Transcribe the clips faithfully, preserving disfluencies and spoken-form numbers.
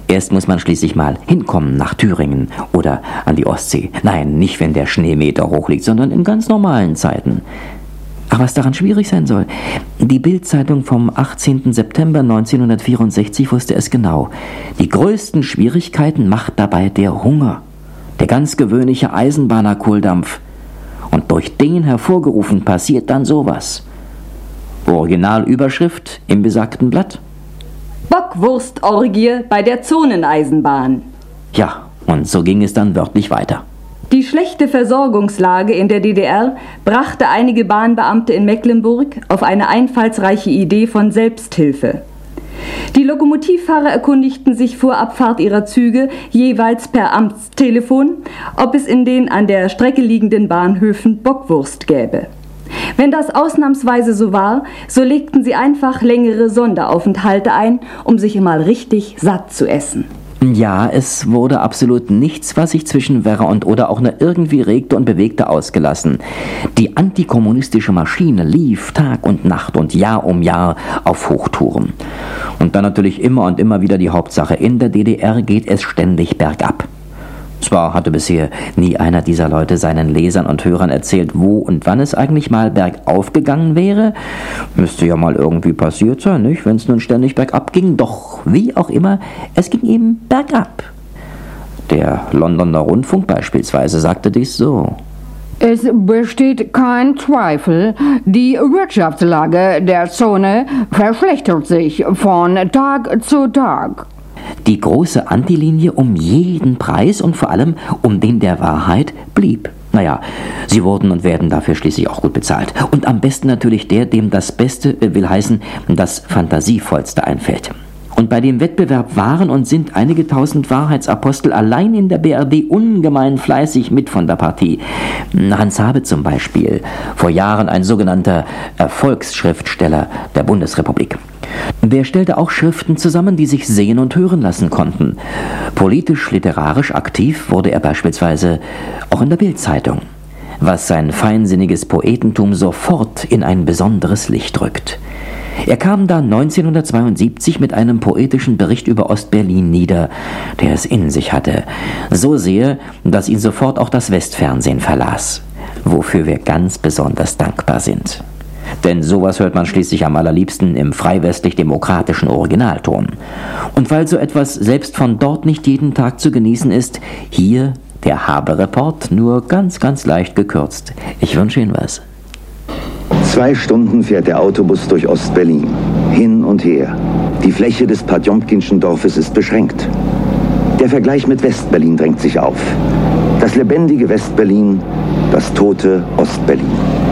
Erst muss man schließlich mal hinkommen nach Thüringen oder an die Ostsee. Nein, nicht wenn der Schnee Meter hoch liegt, sondern in ganz normalen Zeiten. Ach, was daran schwierig sein soll. Die Bild-Zeitung vom achtzehnten September neunzehnhundertvierundsechzig wusste es genau. Die größten Schwierigkeiten macht dabei der Hunger. Der ganz gewöhnliche Eisenbahner-Kohldampf. Und durch den hervorgerufen passiert dann sowas. Originalüberschrift im besagten Blatt. Bockwurstorgie bei der Zoneneisenbahn. Ja, und so ging es dann wörtlich weiter. Die schlechte Versorgungslage in der D D R brachte einige Bahnbeamte in Mecklenburg auf eine einfallsreiche Idee von Selbsthilfe. Die Lokomotivfahrer erkundigten sich vor Abfahrt ihrer Züge jeweils per Amtstelefon, ob es in den an der Strecke liegenden Bahnhöfen Bockwurst gäbe. Wenn das ausnahmsweise so war, so legten sie einfach längere Sonderaufenthalte ein, um sich mal richtig satt zu essen. Ja, es wurde absolut nichts, was sich zwischen Werra und Oder auch nur irgendwie regte und bewegte, ausgelassen. Die antikommunistische Maschine lief Tag und Nacht und Jahr um Jahr auf Hochtouren. Und dann natürlich immer und immer wieder die Hauptsache: in der D D R geht es ständig bergab. Zwar hatte bisher nie einer dieser Leute seinen Lesern und Hörern erzählt, wo und wann es eigentlich mal bergauf gegangen wäre. Müsste ja mal irgendwie passiert sein, nicht? Wenn es nun ständig bergab ging. Doch wie auch immer, es ging eben bergab. Der Londoner Rundfunk beispielsweise sagte dies so: Es besteht kein Zweifel, die Wirtschaftslage der Zone verschlechtert sich von Tag zu Tag. Die große Antilinie um jeden Preis und vor allem um den der Wahrheit blieb. Naja, sie wurden und werden dafür schließlich auch gut bezahlt. Und am besten natürlich der, dem das Beste, will heißen, das Fantasievollste einfällt. Und bei dem Wettbewerb waren und sind einige tausend Wahrheitsapostel allein in der B R D ungemein fleißig mit von der Partie. Hans Habe zum Beispiel, vor Jahren ein sogenannter Erfolgsschriftsteller der Bundesrepublik. Der stellte auch Schriften zusammen, die sich sehen und hören lassen konnten. Politisch-literarisch aktiv wurde er beispielsweise auch in der Bild-Zeitung, was sein feinsinniges Poetentum sofort in ein besonderes Licht rückt. Er kam da neunzehnhundertzweiundsiebzig mit einem poetischen Bericht über Ostberlin nieder, der es in sich hatte. So sehr, dass ihn sofort auch das Westfernsehen verlas, wofür wir ganz besonders dankbar sind. Denn sowas hört man schließlich am allerliebsten im freiwestlich-demokratischen Originalton. Und weil so etwas selbst von dort nicht jeden Tag zu genießen ist, hier der Habe-Report nur ganz, ganz leicht gekürzt. Ich wünsche Ihnen was. Zwei Stunden fährt der Autobus durch Ostberlin. Hin und her. Die Fläche des Potjomkinschen Dorfes ist beschränkt. Der Vergleich mit Westberlin drängt sich auf. Das lebendige Westberlin, das tote Ostberlin.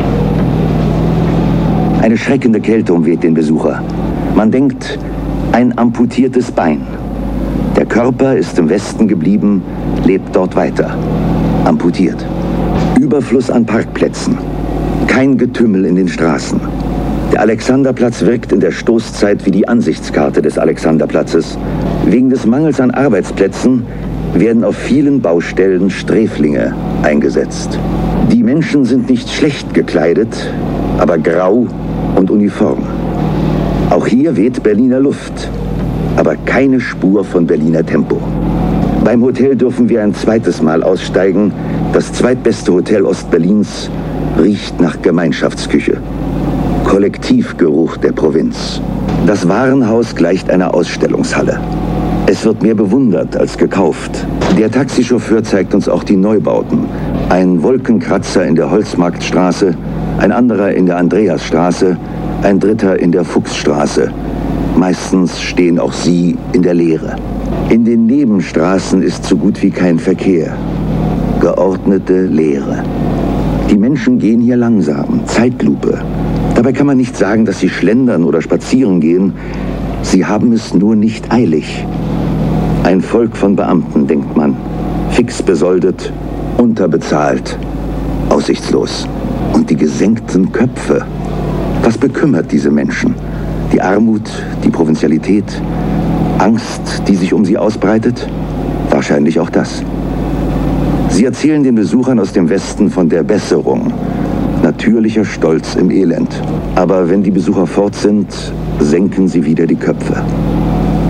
Eine schreckende Kälte umweht den Besucher. Man denkt, ein amputiertes Bein. Der Körper ist im Westen geblieben, lebt dort weiter. Amputiert. Überfluss an Parkplätzen. Kein Getümmel in den Straßen. Der Alexanderplatz wirkt in der Stoßzeit wie die Ansichtskarte des Alexanderplatzes. Wegen des Mangels an Arbeitsplätzen werden auf vielen Baustellen Sträflinge eingesetzt. Die Menschen sind nicht schlecht gekleidet, aber grau und uniform. Auch hier weht Berliner Luft, aber keine Spur von Berliner Tempo. Beim Hotel dürfen wir ein zweites Mal aussteigen. Das zweitbeste Hotel Ostberlins riecht nach Gemeinschaftsküche. Kollektivgeruch der Provinz. Das Warenhaus gleicht einer Ausstellungshalle. Es wird mehr bewundert als gekauft. Der Taxichauffeur zeigt uns auch die Neubauten. Ein Wolkenkratzer in der Holzmarktstraße, ein anderer in der Andreasstraße, ein dritter in der Fuchsstraße. Meistens stehen auch sie in der Leere. In den Nebenstraßen ist so gut wie kein Verkehr. Geordnete Leere. Die Menschen gehen hier langsam, Zeitlupe. Dabei kann man nicht sagen, dass sie schlendern oder spazieren gehen. Sie haben es nur nicht eilig. Ein Volk von Beamten, denkt man. Fix besoldet, unterbezahlt, aussichtslos. Und die gesenkten Köpfe. Was bekümmert diese Menschen? Die Armut, die Provinzialität, Angst, die sich um sie ausbreitet? Wahrscheinlich auch das. Sie erzählen den Besuchern aus dem Westen von der Besserung. Natürlicher Stolz im Elend. Aber wenn die Besucher fort sind, senken sie wieder die Köpfe.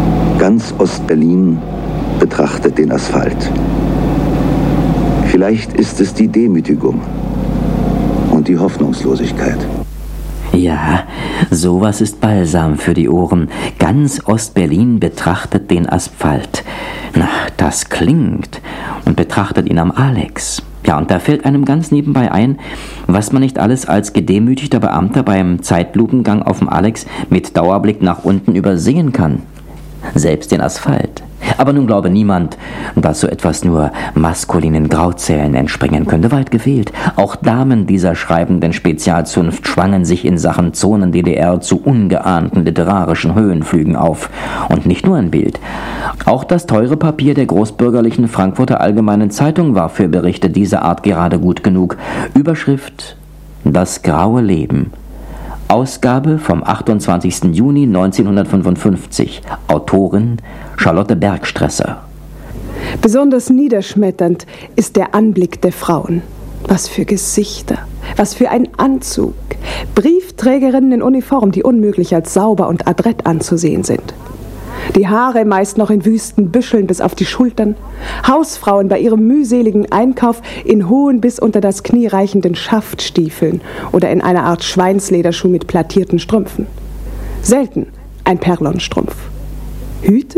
Ganz Ostberlin betrachtet den Asphalt. Vielleicht ist es die Demütigung und die Hoffnungslosigkeit. Ja, sowas ist Balsam für die Ohren. Ganz Ostberlin betrachtet den Asphalt. Na, das klingt. Und betrachtet ihn am Alex. Ja, und da fällt einem ganz nebenbei ein, was man nicht alles als gedemütigter Beamter beim Zeitlupengang auf dem Alex mit Dauerblick nach unten übersehen kann. Selbst den Asphalt. Aber nun glaube niemand, dass so etwas nur maskulinen Grauzellen entspringen könnte. Weit gefehlt. Auch Damen dieser schreibenden Spezialzunft schwangen sich in Sachen Zonen-D D R zu ungeahnten literarischen Höhenflügen auf. Und nicht nur ein Bild. Auch das teure Papier der großbürgerlichen Frankfurter Allgemeinen Zeitung war für Berichte dieser Art gerade gut genug. Überschrift: Das graue Leben. Ausgabe vom achtundzwanzigsten Juni neunzehnhundertfünfundfünfzig. Autorin Charlotte Bergstresser. Besonders niederschmetternd ist der Anblick der Frauen. Was für Gesichter, was für ein Anzug. Briefträgerinnen in Uniform, die unmöglich als sauber und adrett anzusehen sind. Die Haare meist noch in wüsten Büscheln bis auf die Schultern. Hausfrauen bei ihrem mühseligen Einkauf in hohen bis unter das Knie reichenden Schaftstiefeln oder in einer Art Schweinslederschuh mit plattierten Strümpfen. Selten ein Perlonstrumpf. Hüte?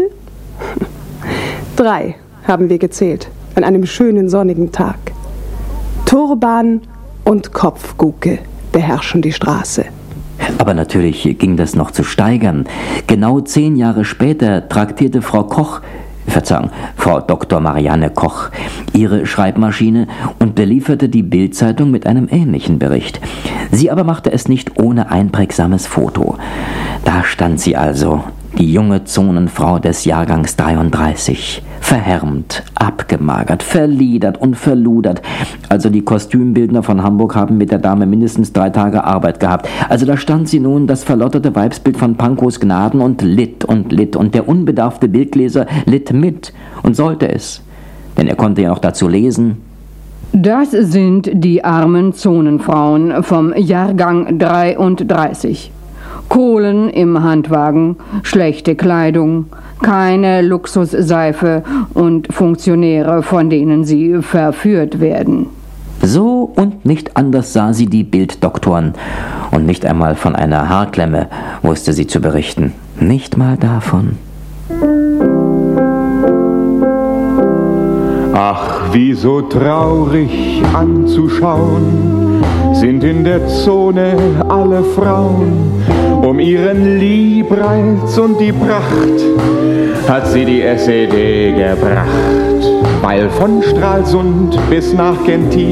Drei haben wir gezählt an einem schönen sonnigen Tag. Turban und Kopfguke beherrschen die Straße. Aber natürlich ging das noch zu steigern. Genau zehn Jahre später traktierte Frau Koch, Verzeihung, Frau Doktor Marianne Koch, ihre Schreibmaschine und belieferte die Bild-Zeitung mit einem ähnlichen Bericht. Sie aber machte es nicht ohne einprägsames Foto. Da stand sie also, die junge Zonenfrau des Jahrgangs dreiunddreißig, verhärmt, abgemagert, verliedert und verludert. Also die Kostümbildner von Hamburg haben mit der Dame mindestens drei Tage Arbeit gehabt. Also da stand sie nun, das verlotterte Weibsbild von Pankos Gnaden, und litt und litt. Und der unbedarfte Bildleser litt mit und sollte es. Denn er konnte ja noch dazu lesen: Das sind die armen Zonenfrauen vom Jahrgang dreiunddreißig. Kohlen im Handwagen, schlechte Kleidung, keine Luxusseife und Funktionäre, von denen sie verführt werden. So und nicht anders sah sie die Bilddoktoren. Und nicht einmal von einer Haarklemme wusste sie zu berichten. Nicht mal davon. Ach, wie so traurig anzuschauen sind in der Zone alle Frauen. Um ihren Liebreiz und die Pracht hat sie die S E D gebracht. Weil von Stralsund bis nach Gentil